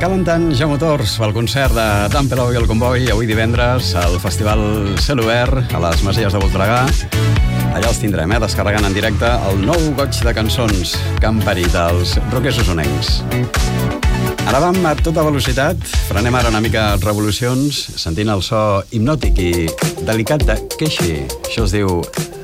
Acaben tant ja motors pel concert de Dan Pelou i el Comboi avui divendres al Festival Cel Obert a les Masies de Voltregà. Allà els tindrem, descarregant en directe el nou goig de cançons que han parit els rockers osonencs. Ara vam a tota velocitat, frenem ara una mica revolucions, sentint el so hipnòtic i delicat de Keishi. Això es diu